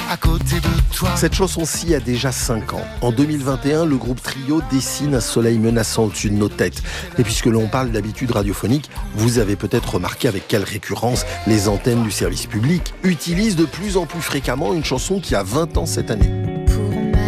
à côté de toi. Cette chanson-ci a déjà 5 ans. En 2021, le groupe Trio dessine un soleil menaçant au-dessus de nos têtes. Et puisque l'on parle d'habitude radiophonique, vous avez peut-être remarqué avec quelle récurrence les antennes du service public utilisent de plus en plus fréquemment une chanson qui a 20 ans cette année.